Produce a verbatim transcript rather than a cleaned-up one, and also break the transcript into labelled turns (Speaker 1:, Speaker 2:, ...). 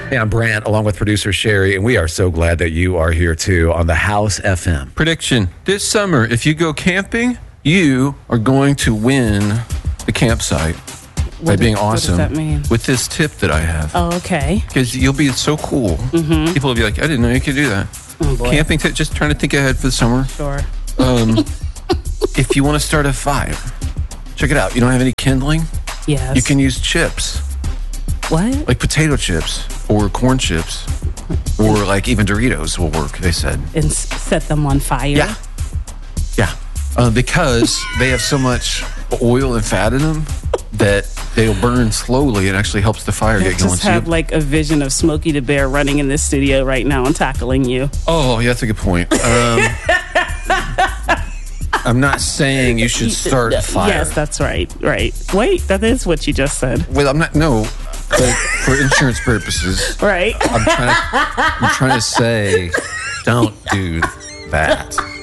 Speaker 1: Hey, I'm Brant, along with producer Sherry, and we are so glad that you are here too on the House F M.
Speaker 2: Prediction: this summer, if you go camping, you are going to win the campsite by being
Speaker 3: does,
Speaker 2: awesome.
Speaker 3: What does that mean?
Speaker 2: With this tip that I have.
Speaker 3: Oh, okay.
Speaker 2: Because you'll be so cool. Mm-hmm. People will be like, I didn't know you could do that.
Speaker 3: Oh, boy.
Speaker 2: Camping tip, just trying to think ahead for the summer.
Speaker 3: Sure.
Speaker 2: Um, if you want to start a fire, check it out. You don't have any kindling?
Speaker 3: Yes.
Speaker 2: You can use chips.
Speaker 3: What?
Speaker 2: Like potato chips or corn chips or like even Doritos will work, they said.
Speaker 3: And s- set them on fire?
Speaker 2: Yeah. Yeah. Uh, because they have so much oil and fat in them that they'll burn slowly. It actually helps the fire
Speaker 3: I
Speaker 2: get going.
Speaker 3: just
Speaker 2: So
Speaker 3: have
Speaker 2: you-
Speaker 3: like a vision of Smokey the Bear running in this studio right now and tackling you.
Speaker 2: oh, yeah, that's a good point. Um, I'm not saying you should start a fire.
Speaker 3: Yes, that's right. Right. Wait, that is what you just said.
Speaker 2: Well, I'm not, no, but for insurance purposes,
Speaker 3: Right.
Speaker 2: I'm trying to, I'm trying to say don't do that.